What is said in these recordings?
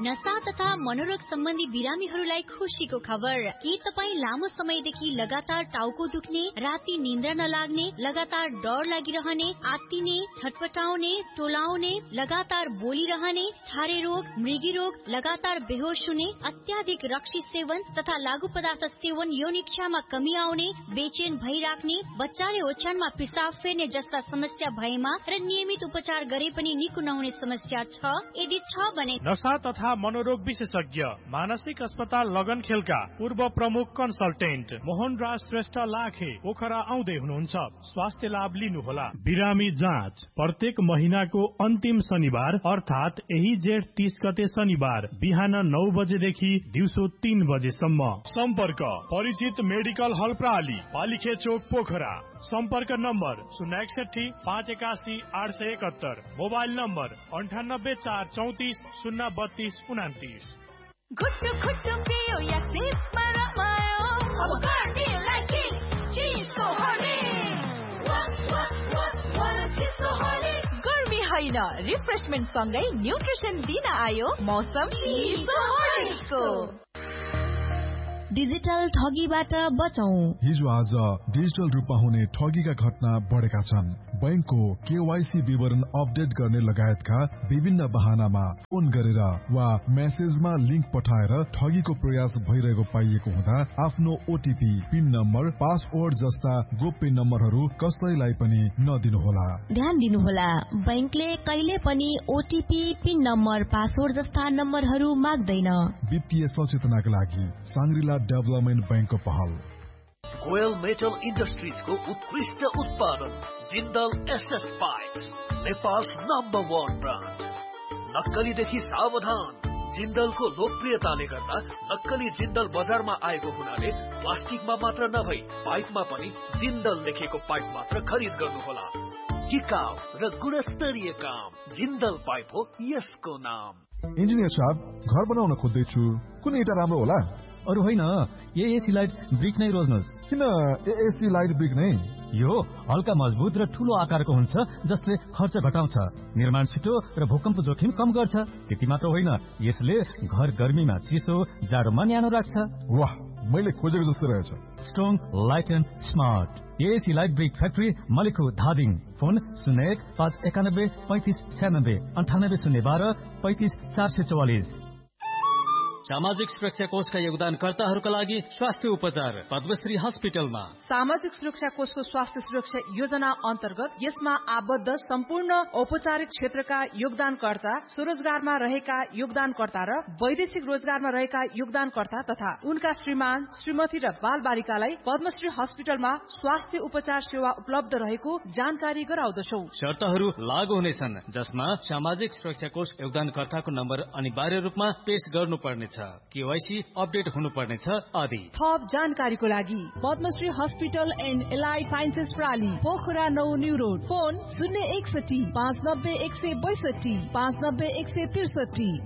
नशा तथा मनोरोग सम्बन्धी बिरामीहरूलाई खुसीको खबर। के तपाईँ लामो समयदेखि लगातार टाउको दुख्ने, राति निन्द्रा नलाग्ने, लगातार डर लागिरहने, आत्तिने, छटपटाउने, टोलाउने, लगातार बोलिरहने, छारे रोग, मृगी रोग, लगातार बेहोस हुने, अत्याधिक रक्सी सेवन तथा लागू पदार्थ सेवन, यौन इच्छामा कमी आउने, बेचैन भइराख्ने, बच्चाले ओछ्यानमा पिसाब फेर्ने जस्ता समस्या भएमा र नियमित उपचार गरे पनि निको नहुने समस्या छ? यदि छ भने नशा तथा मनोरोग विशेषज्ञ मानसिक अस्पताल लगनखेलका पूर्व प्रमुख कन्सल्टेन्ट मोहन राज श्रेष्ठ लाखे पोखरा आउँदै हुनुहुन्छ। स्वास्थ्य लाभ लिनुहोला। बिरामी जाँच प्रत्येक महिनाको अन्तिम शनिबार अर्थात यही जेठ 30 गते शनिबार बिहान 9 बजेदेखि दिउँसो 3 बजेसम्म। सम्पर्क परिचित मेडिकल हल प्राली, पालिखे चोक, पोखरा। सम्पर्क नम्बर 061 581 871, मोबाइल नम्बर 98 434 032 29। घुट्टु घुट्टु पियो या सिपमा रमायो, अब गर्मीलाई के चिसो हरे, चिसो हरे। गर्मी होइन, रिफ्रेशमेन्ट सँगै न्युट्रिसन दिन आयो मौसम चिसो हरेको। डिजिटल ठगीबाट बचौं। हिजो आज डिजिटल रूपमा हुने ठगीका घटना बढेका छन्। बैंकको केवाईसी विवरण अपडेट गर्ने लगायतका विभिन्न बहानामा फोन गरेर वा मेसेजमा लिंक पठाएर ठगीको प्रयास भइरहेको पाइएको हुँदा आफ्नो ओटीपी, पिन नम्बर, पासवर्ड जस्ता गोप्य नम्बरहरू कसैलाई पनि नदिनुहोला। ध्यान दिनुहोला, बैंकले कहिले पनि ओटीपी, पिन नम्बर, पासवर्ड जस्ता नम्बरहरू माग्दैन। वित्तीय सचेतनाका लागि सांग्रिला डेभलपमेन्ट बैंकको पहल। कोयल मेटल इन्डस्ट्रिजको उत्कृष्ट उत्पादन Jindal SS pipe, Nepal number 1 brand. नक्कलीदेखि सावधान। जिन्दलको लोकप्रियताले गर्दा नक्कली जिन्दल बजारमा आएको हुनाले प्लास्टिकमा मात्र नभई पाइपमा पनि जिन्दल लेखेको पाइप मात्र खरिद गर्नुहोला। टिकाउ र गुणस्तरीय काम, जिन्दल पाइप हो यसको नाम। इन्जिनियर साहब, घर बनाउन खोज्दैछु, कुन इटा राम्रो होला? अरु होइन, एएसी लाइट ब्रिक नै रोज्नुहोस्। किन एएसी लाइट ब्रिक नै? यो हल्का मजबुत र ठूलो आकारको हुन्छ, जसले खर्च घटाउँछ, निर्माण छिटो र भूकम्प जोखिम कम गर्छ। त्यति मात्र होइन, यसले घर गर्मीमा चिसो, जाडोमा न्यानो राख्छ। वाह, मैले खोजेको जस्तो रहेछ। Strong, light and smart. AAC light brick factory, मलिखु, Dhading. Phone 01 591 35 96 98 012 35 444। सामाजिक सुरक्षा कोषका योगदानकर्ताहरूका लागि स्वास्थ्य उपचार पद्मश्री हस्पिटलमा। सामाजिक सुरक्षा कोषको स्वास्थ्य सुरक्षा योजना अन्तर्गत यसमा आबद्ध सम्पूर्ण औपचारिक क्षेत्रका योगदानकर्ता, स्वरोजगारमा रहेका योगदानकर्ता र वैदेशिक रोजगारमा रहेका योगदानकर्ता तथा उनका श्रीमान, श्रीमती र बाल बालिकालाई पद्मश्री हस्पिटलमा स्वास्थ्य उपचार सेवा उपलब्ध रहेको जानकारी गराउँदछौ। शर्तहरू लागू हुनेछन्, जसमा सामाजिक सुरक्षा कोष योगदानकर्ताको नम्बर अनिवार्य रूपमा पेश गर्नुपर्ने छ, केवाईसी अपडेट हुनुपर्नेछ आदि। थप जानकारीको लागि Padmashri hospital and allied sciences प्राली, Pokhara 9 new road. Phone 061 590 162 590 163।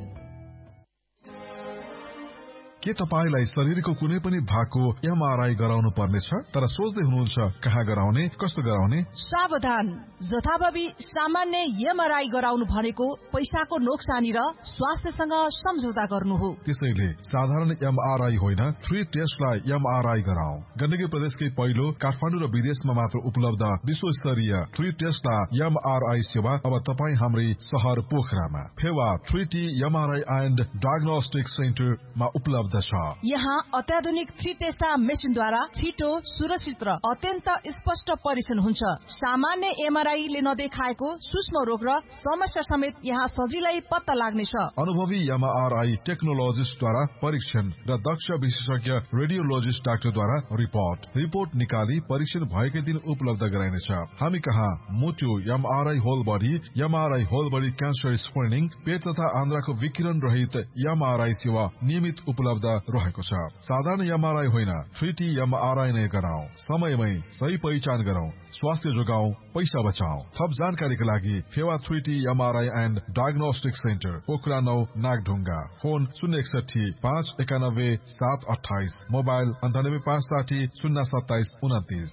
के तपाईलाई शरीरको कुनै पनि भागको एमआरआई गराउनु पर्नेछ, तर सोच्दै हुनुहुन्छ कहाँ गराउने, कस्तो गराउने? सावधान, जथाभावी सामान्य एमआरआई गराउनु भनेको पैसाको नोक्सानी र स्वास्थ्यसँग सम्झौता गर्नु हो। त्यसैले साधारण एमआरआई होइन, 3 टेस्टलाई एमआरआई गराऊ। गण्डकी प्रदेशकै पहिलो काठमाडौँ र विदेशमा मात्र उपलब्ध विश्वस्तरीय 3 टेस्टला एमआरआई सेवा अब तपाईँ हाम्रै शहर पोखरामा Phewa 3T MRI and diagnostic सेन्टरमा उपलब्ध छ। यहाँ अत्याधुनिक 3 टेस्टा मेसिनद्वारा छिटो, सुरक्षित र अत्यन्त स्पष्ट परीक्षण हुन्छ। सामान्य एमआरआई ले नदेखाएको सूक्ष्म रोग र समस्या समेत यहाँ सजिलै पत्ता लाग्नेछ। अनुभवी एमआरआई टेक्नोलोजिस्टद्वारा परीक्षण र दक्ष विशेषज्ञ रेडियोलोजिस्ट डाक्टरद्वारा रिपोर्ट निकाली परीक्षण भएकै दिन उपलब्ध गराइनेछ। हामी कहाँ मोटो MRI whole body, MRI whole body cancer screening, पेट तथा आन्द्राको विकिरण रहित एमआरआई सेवा नियमित उपलब्ध रहेको छ। साधारण एमआरआई होइन, 3T एमआरआई नै गराऊ। समयमै सही पहिचान गरौं, स्वास्थ्य जोगाऊ, पैसा बचाऊ। थप जानकारीका लागि Phewa 3T MRI and diagnostic centre, Pokhara 9 Nagdhunga. Phone 061 591 728, mobile 98 560 027 29।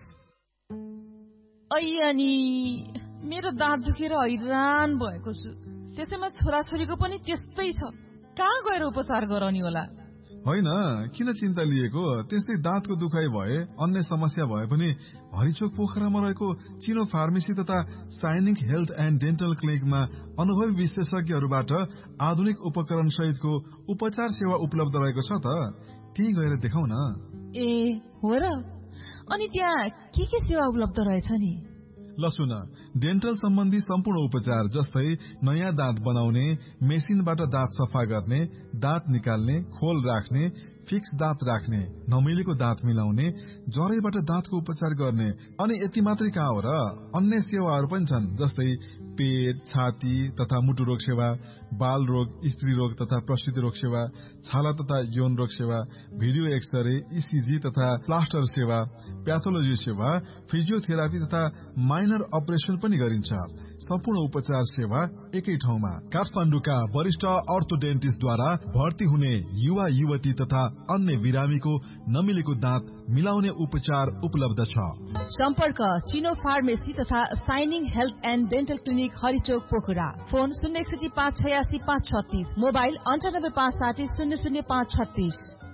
अनि मेरो दाँत दुखेर हैरान भएको छु। त्यसैमा छोराछोरीको पनि त्यस्तै छ। कहाँ गएर उपचार गराउने होला? होइन, किन चिन्ता लिएको? त्यस्तै दाँतको दुखाइ भए, अन्य समस्या भए पनि हरिचोक पोखरामा रहेको चिनो फार्मेसी तथा साइनिङ हेल्थ एन्ड डेन्टल क्लिनिकमा अनुभवी विशेषज्ञहरूबाट आधुनिक उपकरण सहितको उपचार सेवा उपलब्ध रहेको छ त। त्यही गएर देखाउ न। ए हो र? अनि त्यहाँ के सेवा उपलब्ध रहेछ नि? ल सुन, डेन्टल सम्बन्धी सम्पूर्ण उपचार जस्तै नयाँ दाँत बनाउने, मेसिनबाट दाँत सफा गर्ने, दाँत निकाल्ने, खोल राख्ने, फिक्स दाँत राख्ने, नमिलेको दाँत मिलाउने, जरैबाट दाँतको उपचार गर्ने। अनि यति मात्रै कहाँ हो र, अन्य सेवाहरू पनि छन् जस्तै पेट, छाती तथा मुटु रोग सेवा, बाल रोग, स्त्री रोग तथा प्रसूति रोग सेवा, छाला तथा यौन रोग सेवा, भिडियो एक्सरे, इसिजी तथा प्लास्टर सेवा, प्याथोलोजी सेवा, फिजियोथेरापी तथा माइनर अपरेसन पनि गरिन्छ। सम्पूर्ण उपचार सेवा एकै ठाउँमा। काठमाडौँका वरिष्ठ अर्थोडेन्टिस्टद्वारा भर्ती हुने युवा युवती तथा अन्य बिरामीको नमिलेको दाँत मिलाउने उपचार उपलब्ध छ। सम्पर्क चिनो फार्मेसी तथा shining health and dental clinic हरिचोक Pokhara. Phone 061 586 536, mobile 98 560 00 536।